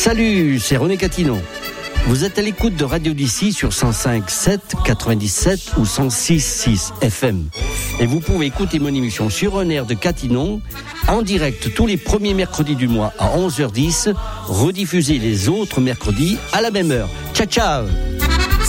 Salut, c'est René Catinon. Vous êtes à l'écoute de Radio d'ici sur 105.7, 97 ou 106.6 FM. Et vous pouvez écouter mon émission sur un air de Catinon, en direct tous les premiers mercredis du mois à 11h10, rediffusée les autres mercredis à la même heure. Ciao, ciao!